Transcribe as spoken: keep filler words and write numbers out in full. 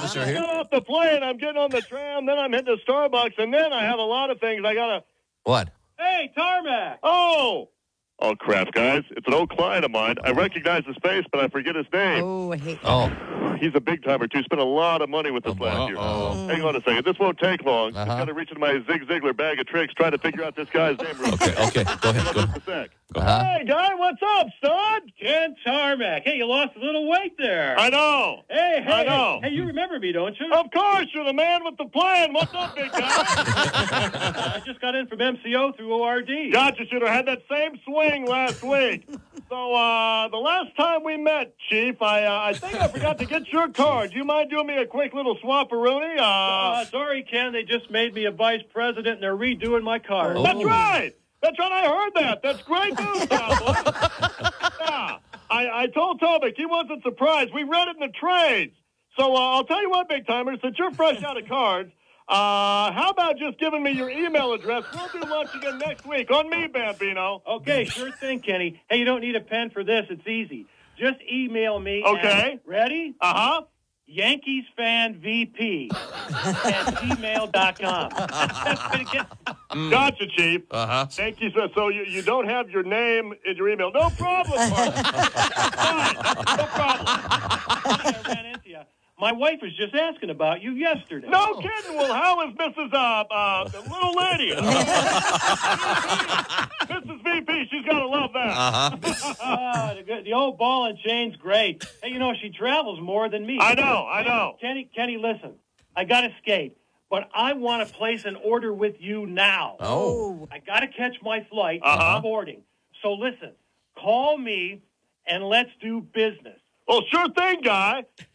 officer I here. get off the plane, I'm getting on the tram, then I'm hitting the Starbucks, and then I have a lot of things I got to... What? Hey, Tarmac! Oh! Oh, crap, guys. It's an old client of mine. I recognize his face, but I forget his name. Oh, I hate that. Oh. He's a big timer, too. Spent a lot of money with us Oh, boy. last year. Uh-oh. Hang on a second. This won't take long. Uh-huh. I've got to reach into my Zig Ziglar bag of tricks, trying to figure out this guy's name. real Okay, quick. okay. Go ahead. Go. Just a sec. Uh-huh. Hey, guy, what's up, stud? Ken Tarmac. Hey, you lost a little weight there. I know. Hey, hey. I know. Hey, you remember me, don't you? Of course, you're the man with the plan. What's up, big guy? I just got in from M C O through O R D. Gotcha, should have had that same swing last week. So, uh, the last time we met, Chief, I uh, I think I forgot to get your card. Do you mind doing me a quick little swap-a-rooney? Uh, Uh, sorry, Ken. They just made me a vice president, and they're redoing my card. That's right. That's right. I heard that. That's great news, Cowboy. Yeah. I, I told Tobic he wasn't surprised. We read it in the trades. So uh, I'll tell you what, big timer, since you're fresh out of cards, uh, how about just giving me your email address? We'll do lunch again next week. On me, Bambino. Okay, sure thing, Kenny. Hey, you don't need a pen for this. It's easy. Just email me. Okay. At, ready? Uh-huh. Yankees fan V P at gmail dot com. Gotcha, Chief. Uh-huh. Thank you, sir. So you, you don't have your name in your email. No problem, partner. Fine. No problem. I ran into you. My wife was just asking about you yesterday. No kidding. Well, how is Missus Uh, uh, the little lady? Missus V P, she's got to love that. Uh-huh. Ah, the, good- the old ball and chain's great. Hey, you know, she travels more than me. I know, I know. Kenny, Kenny, listen. I got to skate, but I want to place an order with you now. Oh. I got to catch my flight. Uh-huh. I'm boarding. So listen, call me and let's do business. Well, sure thing, guy.